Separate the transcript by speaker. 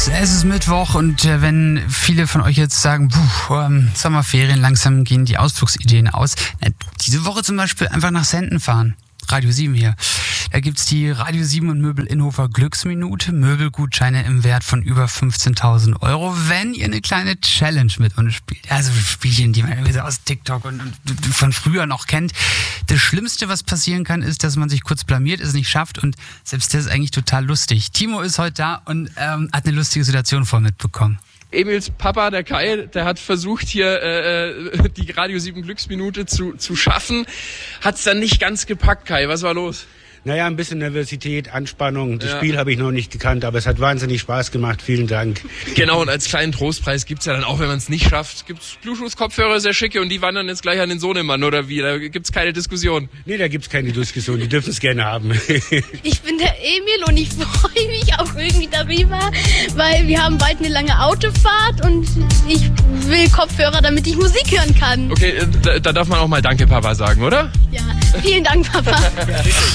Speaker 1: Es ist Mittwoch und wenn viele von euch jetzt sagen, Sommerferien, langsam gehen die Ausflugsideen aus. Diese Woche zum Beispiel einfach nach Senden fahren. Radio 7 hier. Da gibt's die Radio 7 und Möbel Inhofer Glücksminute. Möbelgutscheine im Wert von über 15.000 €, wenn ihr eine kleine Challenge mit uns spielt. Also Spielchen, die man irgendwie so aus TikTok und von früher noch kennt. Das Schlimmste, was passieren kann, ist, dass man sich kurz blamiert, es nicht schafft und selbst das ist eigentlich total lustig. Timo ist heute da und hat eine lustige Situation voll mitbekommen.
Speaker 2: Emils Papa, der Kai, der hat versucht hier die Radio 7 Glücksminute zu schaffen. Hat's dann nicht ganz gepackt, Kai. Was war los?
Speaker 3: Naja, ein bisschen Nervosität, Anspannung. Das Spiel habe ich noch nicht gekannt, aber es hat wahnsinnig Spaß gemacht. Vielen Dank.
Speaker 2: Genau, und als kleinen Trostpreis gibt's ja dann auch, wenn man es nicht schafft, gibt's Bluetooth-Kopfhörer, sehr schicke, und die wandern jetzt gleich an den Sohnemann, oder wie? Da gibt's keine Diskussion.
Speaker 3: Nee, da gibt's keine Diskussion. Die dürfen es gerne haben.
Speaker 4: Ich bin der Emil und ich freue mich auch irgendwie darüber, weil wir haben bald eine lange Autofahrt und ich will Kopfhörer, damit ich Musik hören kann.
Speaker 2: Okay, da darf man auch mal Danke, Papa sagen, oder?
Speaker 4: Ja, vielen Dank, Papa.